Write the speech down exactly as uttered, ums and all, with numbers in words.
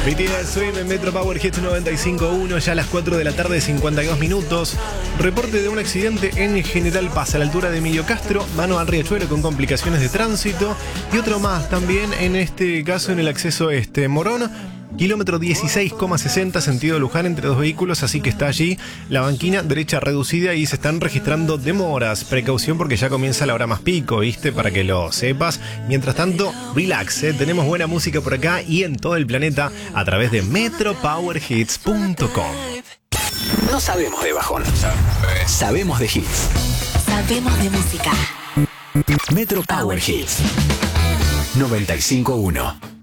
B T S Swim en Metro Power Hits noventa y cinco punto uno, ya a las cuatro de la tarde, cincuenta y dos minutos. Reporte de un accidente en General Paz, a la altura de Emilio Castro, mano al Riachuelo con complicaciones de tránsito. Y otro más también, en este caso en el acceso este, Morón. Kilómetro dieciséis coma sesenta, sentido Luján, entre dos vehículos, así que está allí la banquina derecha reducida y se están registrando demoras. Precaución porque ya comienza la hora más pico, ¿viste? Para que lo sepas. Mientras tanto, relax, ¿eh? Tenemos buena música por acá y en todo el planeta a través de metro power hits punto com. No sabemos de bajón, sabemos de hits. Sabemos de música. Metro Power Hits noventa y cinco punto uno.